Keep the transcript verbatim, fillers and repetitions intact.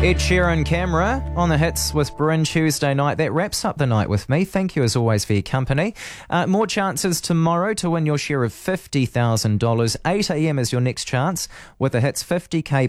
Ed Sheeran Camera on the hits with Bryn Tuesday night. That wraps up the night with me. Thank you as always for your company. Uh, more chances tomorrow to win your share of fifty thousand dollars. eight a.m. is your next chance with the hits fifty k